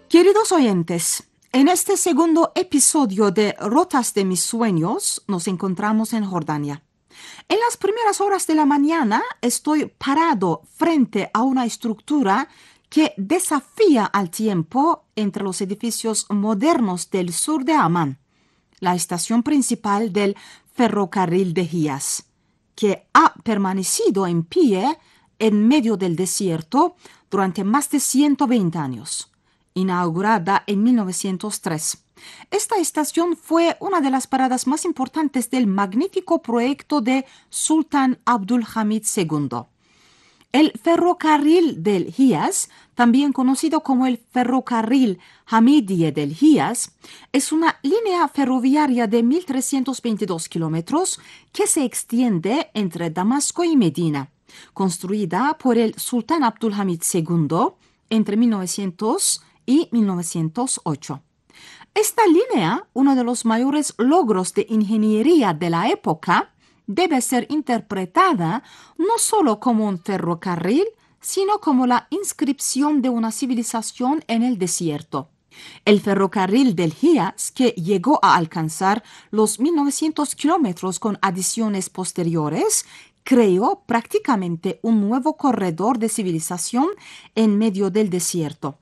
Queridos oyentes, en este segundo episodio de Rotas de mis sueños nos encontramos en Jordania. En las primeras horas de la mañana estoy parado frente a una estructura que desafía al tiempo entre los edificios modernos del sur de Amán, la estación principal del ferrocarril de Hías, que ha permanecido en pie en medio del desierto durante más de 120 años, inaugurada en 1903. Esta estación fue una de las paradas más importantes del magnífico proyecto de Sultán Abdülhamid II. El ferrocarril del Hías, también conocido como el ferrocarril Hamidiyye del Hías, es una línea ferroviaria de 1.322 kilómetros que se extiende entre Damasco y Medina, construida por el Sultán Abdülhamid II entre 1900 y 1908. Esta línea, uno de los mayores logros de ingeniería de la época, debe ser interpretada no solo como un ferrocarril, sino como la inscripción de una civilización en el desierto. El ferrocarril del Hías, que llegó a alcanzar los 1.900 kilómetros con adiciones posteriores, creó prácticamente un nuevo corredor de civilización en medio del desierto.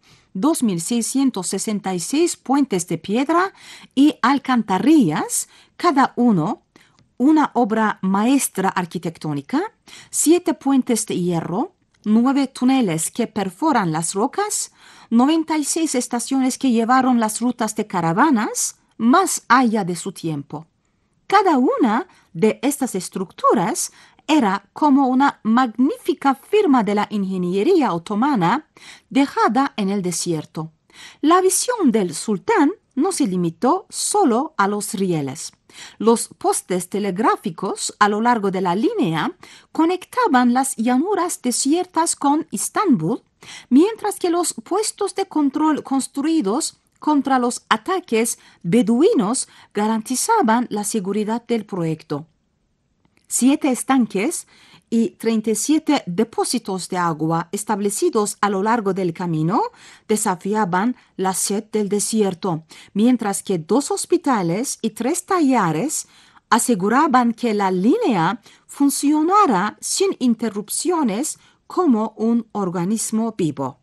2.666 puentes de piedra y alcantarillas, cada uno una obra maestra arquitectónica, 7 puentes de hierro, 9 túneles que perforan las rocas, 96 estaciones que llevaron las rutas de caravanas más allá de su tiempo. Cada una de estas estructuras era como una magnífica firma de la ingeniería otomana dejada en el desierto. La visión del sultán no se limitó solo a los rieles. Los postes telegráficos a lo largo de la línea conectaban las llanuras desiertas con Istambul, mientras que los puestos de control construidos contra los ataques beduinos garantizaban la seguridad del proyecto. 7 estanques y 37 depósitos de agua establecidos a lo largo del camino desafiaban la sed del desierto, mientras que 2 hospitales y 3 tallares aseguraban que la línea funcionara sin interrupciones como un organismo vivo.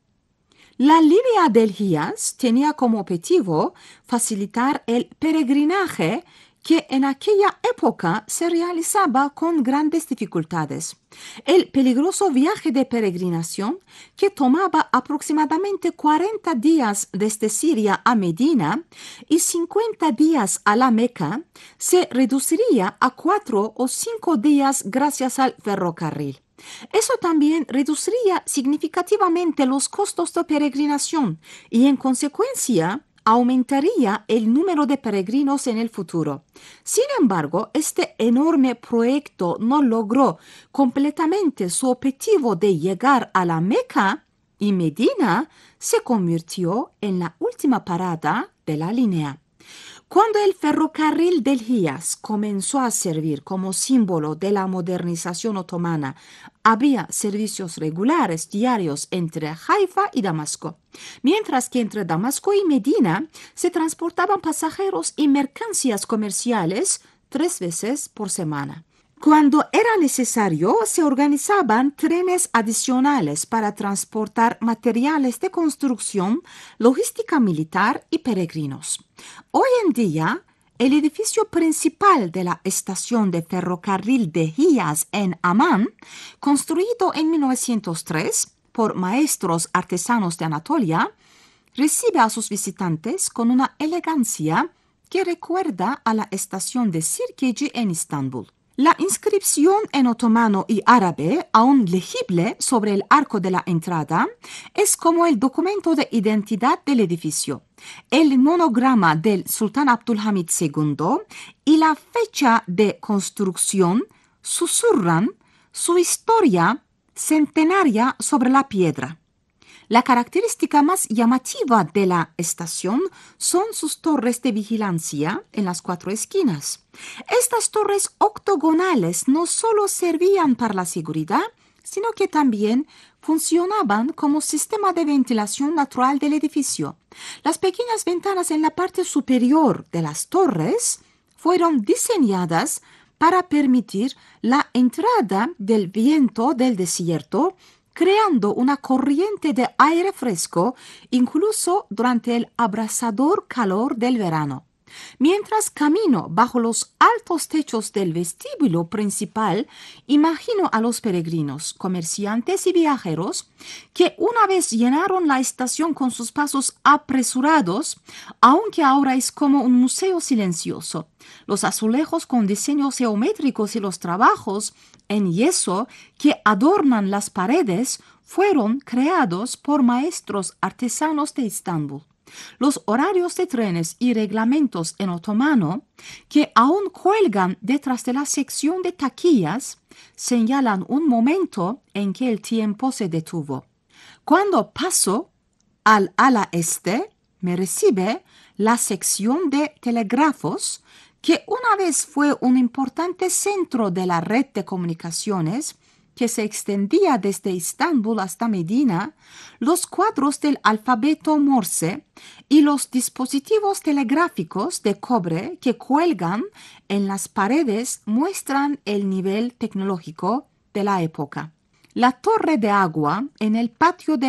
La línea del Hías tenía como objetivo facilitar el peregrinaje que en aquella época se realizaba con grandes dificultades. El peligroso viaje de peregrinación, que tomaba aproximadamente 40 días desde Siria a Medina y 50 días a la Meca, se reduciría a 4 o 5 días gracias al ferrocarril. Eso también reduciría significativamente los costos de peregrinación y, en consecuencia, aumentaría el número de peregrinos en el futuro. Sin embargo, este enorme proyecto no logró completamente su objetivo de llegar a la Meca y Medina se convirtió en la última parada de la línea. Cuando el ferrocarril del Hías comenzó a servir como símbolo de la modernización otomana, había servicios regulares diarios entre Haifa y Damasco, mientras que entre Damasco y Medina se transportaban pasajeros y mercancías comerciales 3 veces por semana. Cuando era necesario, se organizaban trenes adicionales para transportar materiales de construcción, logística militar y peregrinos. Hoy en día, el edificio principal de la estación de ferrocarril de Hías en Amán, construido en 1903 por maestros artesanos de Anatolia, recibe a sus visitantes con una elegancia que recuerda a la estación de Sirkeci en Istambul. La inscripción en otomano y árabe, aún legible sobre el arco de la entrada, es como el documento de identidad del edificio. El monograma del Sultán Abdülhamid II y la fecha de construcción susurran su historia centenaria sobre la piedra. La característica más llamativa de la estación son sus torres de vigilancia en las 4 esquinas. Estas torres octogonales no solo servían para la seguridad, sino que también funcionaban como sistema de ventilación natural del edificio. Las pequeñas ventanas en la parte superior de las torres fueron diseñadas para permitir la entrada del viento del desierto, creando una corriente de aire fresco incluso durante el abrasador calor del verano. Mientras camino bajo los altos techos del vestíbulo principal, imagino a los peregrinos, comerciantes y viajeros que una vez llenaron la estación con sus pasos apresurados, aunque ahora es como un museo silencioso. Los azulejos con diseños geométricos y los trabajos en yeso que adornan las paredes fueron creados por maestros artesanos de Estambul. Los horarios de trenes y reglamentos en otomano, que aún cuelgan detrás de la sección de taquillas, señalan un momento en que el tiempo se detuvo. Cuando paso al ala este, me recibe la sección de telégrafos, que una vez fue un importante centro de la red de comunicaciones, que se extendía desde Estambul hasta Medina, los cuadros del alfabeto Morse y los dispositivos telegráficos de cobre que cuelgan en las paredes muestran el nivel tecnológico de la época. La torre de agua en el patio de